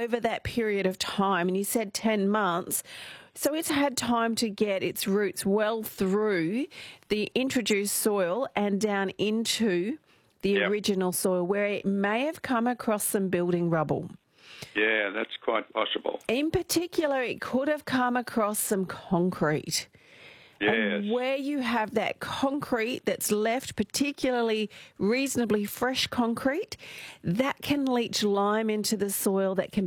over that period of time, and you said 10 months, so it's had time to get its roots well through the introduced soil and down into the original soil where it may have come across some building rubble. Yeah, that's quite possible. In particular, it could have come across some concrete. Yes. And where you have that concrete that's left, particularly reasonably fresh concrete, that can leach lime into the soil that can